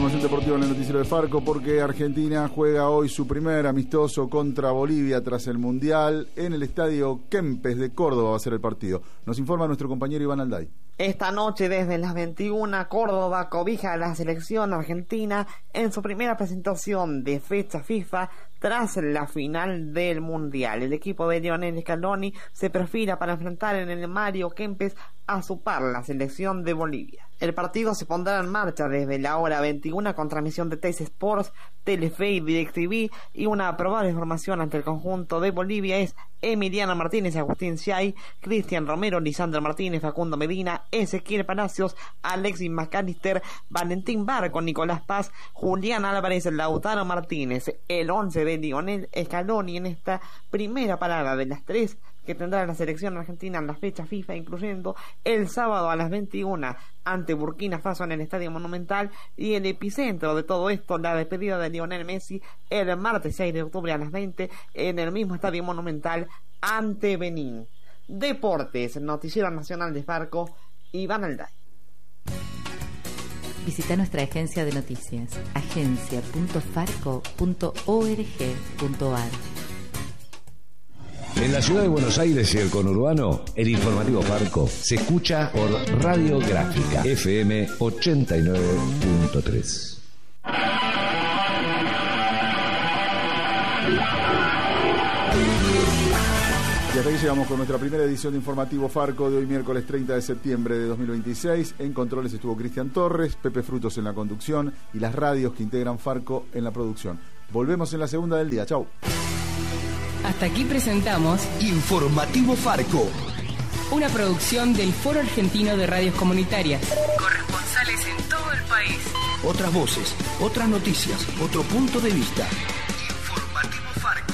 información deportiva en el noticiero de Farco porque Argentina juega hoy su primer amistoso contra Bolivia tras el Mundial en el estadio Kempes de Córdoba. Va a ser el partido. Nos informa nuestro compañero Iván Alday. Esta noche desde las 21, Córdoba cobija a la selección argentina en su primera presentación de fecha FIFA tras la final del Mundial. El equipo de Lionel Scaloni se perfila para enfrentar en el Mario Kempes a su par, la selección de Bolivia. El partido se pondrá en marcha desde la hora 21 con transmisión de Teis Sports, Telefe y DirecTV, y una probable formación ante el conjunto de Bolivia es Emiliano Martínez, Agustín Xay, Cristian Romero, Lisandro Martínez, Facundo Medina, Ezequiel Palacios, Alexis McAllister, Valentín Barco, Nicolás Paz, Julián Álvarez, Lautaro Martínez. El 11 de Lionel Scaloni en esta primera parada de las 3 que tendrá la selección argentina en la fecha FIFA, incluyendo el sábado a las 21 ante Burkina Faso en el Estadio Monumental, y el epicentro de todo esto, la despedida de Lionel Messi el martes 6 de octubre a las 20 en el mismo Estadio Monumental ante Benín. Deportes, Noticiero Nacional de Farco, Iván Alday. Visita nuestra agencia de noticias, agencia.farco.org.ar. En la ciudad de Buenos Aires y el conurbano, el informativo Farco se escucha por Radio Gráfica FM 89.3. Y hasta aquí llegamos con nuestra primera edición de Informativo Farco de hoy, miércoles 30 de septiembre de 2026. En controles estuvo Cristian Torres, Pepe Frutos en la conducción y las radios que integran Farco en la producción. Volvemos en la segunda del día. Chau. Hasta aquí presentamos Informativo Farco, una producción del Foro Argentino de Radios Comunitarias. Corresponsales en todo el país. Otras voces, otras noticias, otro punto de vista. Informativo Farco.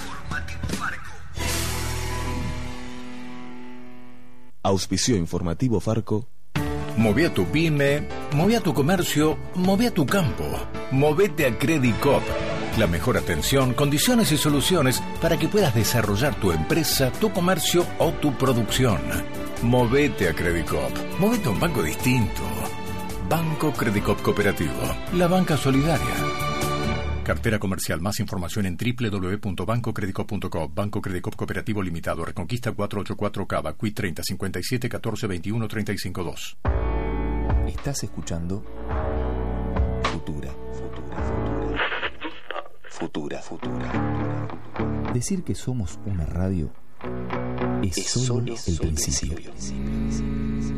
Auspició Informativo Farco. Moví a tu pyme, moví a tu comercio, moví a tu campo. Movete a Credicop. La mejor atención, condiciones y soluciones para que puedas desarrollar tu empresa, tu comercio o tu producción. Movete a Credicop. Movete a un banco distinto. Banco Credicop Cooperativo. La banca solidaria. Cartera comercial. Más información en www.bancocredicop.com. Banco Credicop Cooperativo Limitado. Reconquista 484 Cava. Cuit 30 57 14 21 35 2. Estás escuchando Futura. Decir que somos una radio es solo el principio.